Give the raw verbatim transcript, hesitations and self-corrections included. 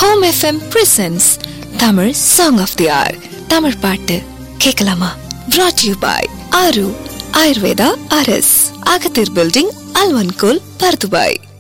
Home FM presents Tamil song of they are. Tamil பாட்டு கேட்கலாமா? brought to you by ஆரு Ayurveda அரஸ், அகத்தீர் building, அல்வன்கோல், Bur Dubai.